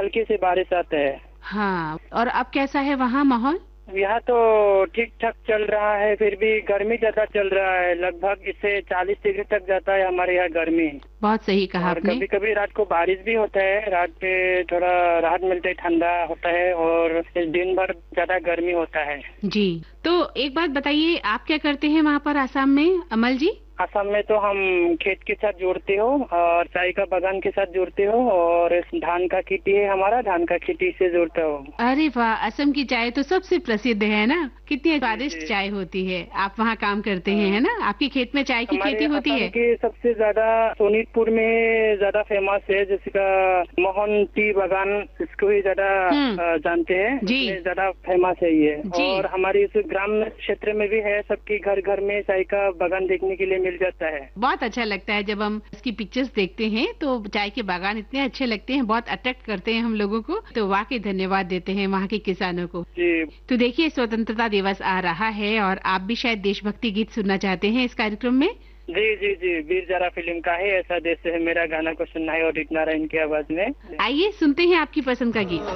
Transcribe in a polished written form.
हल्की सी बारिश आता है। हाँ, और अब कैसा है वहाँ माहौल? यहाँ तो ठीक ठाक चल रहा है, फिर भी गर्मी ज्यादा चल रहा है। लगभग इससे 40 डिग्री तक जाता है हमारे यहाँ गर्मी। बहुत सही कहा और आपने। कभी कभी रात को बारिश भी होता है, रात पे थोड़ा राहत मिलते, ठंडा होता है, और दिन भर ज्यादा गर्मी होता है। जी, तो एक बात बताइए, आप क्या करते हैं वहाँ पर आसाम में, अमल जी? असम में तो हम खेत के साथ जुड़ते हो और चाय का बागान के साथ जुड़ते हो, और धान का खेती है हमारा, धान का खेती से जुड़ता हो। अरे वाह, असम की चाय तो सबसे प्रसिद्ध है ना, कितनी स्वादिष्ट चाय होती है। आप वहाँ काम करते हैं, है ना? आपके खेत में चाय की खेती होती है? असम के सबसे ज्यादा सोनीतपुर में ज्यादा फेमस है, जिसका मोहन टी बागान, इसको ही ज्यादा जानते हैं, इसमें ज्यादा फेमस है ये। और हमारी इस ग्राम क्षेत्र में भी है, सबके घर घर में चाय का बागान देखने के लिए मिल जाता है। बहुत अच्छा लगता है जब हम इसकी पिक्चर्स देखते हैं, तो चाय के बागान इतने अच्छे लगते हैं, बहुत अट्रैक्ट करते हैं हम लोगों को। तो वाकई धन्यवाद देते हैं वहाँ के किसानों को। जी। तो देखिए, स्वतंत्रता दिवस आ रहा है और आप भी शायद देशभक्ति गीत सुनना चाहते हैं इस कार्यक्रम में। जी जी जी, वीर जारा फिल्म का है ऐसा देश है मेरा गाना को सुनना है, और इतना इनकी आवाज में। आइए सुनते हैं आपकी पसंद का गीत।